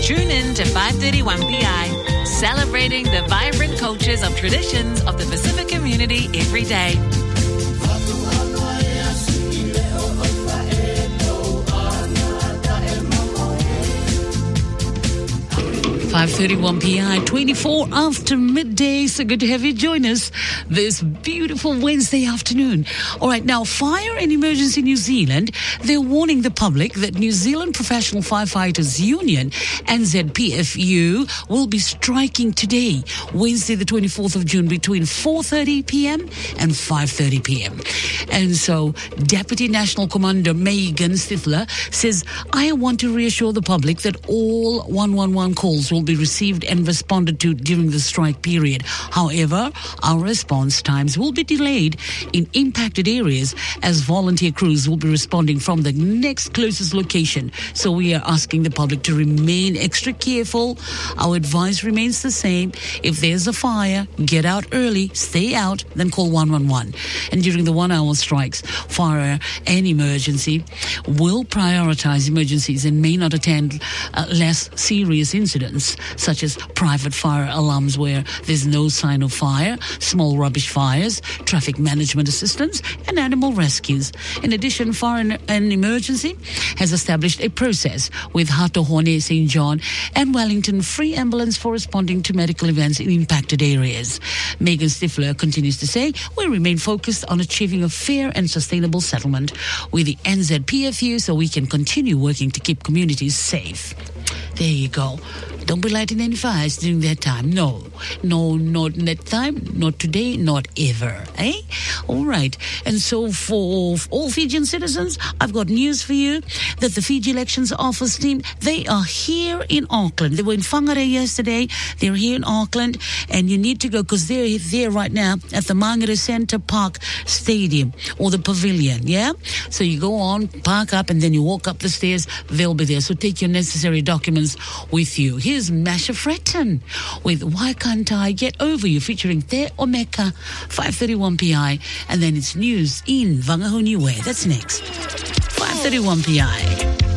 Tune in to 531 PI, celebrating the vibrant cultures of traditions of the Pacific community every day. .31 PI, 24 after midday. So good to have you join us this beautiful Wednesday afternoon. All right, now, Fire and Emergency New Zealand, they're warning the public that New Zealand Professional Firefighters Union, NZPFU, will be striking today, Wednesday the 24th of June, between 4:30 p.m. and 5:30 p.m. And so Deputy National Commander Megan Stifler says, I want to reassure the public that all 111 calls will be received and responded to during the strike period. However, our response times will be delayed in impacted areas as volunteer crews will be responding from the next closest location. So we are asking the public to remain extra careful. Our advice remains the same. If there's a fire, get out early, stay out, then call 111. And during the 1 hour strikes, Fire and Emergency will prioritize emergencies and may not attend less serious incidents, such as private fire alarms where there's no sign of fire, small rubbish fires, traffic management assistance, and animal rescues. In addition, Fire and Emergency has established a process with Hatohone, St. John, and Wellington Free Ambulance for responding to medical events in impacted areas. Megan Stifler continues to say, we remain focused on achieving a fair and sustainable settlement with the NZPFU so we can continue working to keep communities safe. There you go. Don't be lighting any fires during that time. No, not that time, not today, not ever. Eh? All right. And so for all Fijian citizens, I've got news for you that the Fiji Elections Office team, they are here in Auckland. They were in Whangarei yesterday. They're here in Auckland, and you need to go because they're there right now at the Mangere Centre Park Stadium or the Pavilion, yeah? So you go on, park up, and then you walk up the stairs. They'll be there. So take your necessary documents with you. Here's Masha Fretton with Why Can't I Get Over You, featuring Te Omeka, 531 PI, and then it's news in Wangahuni Way. That's next. 531 PI.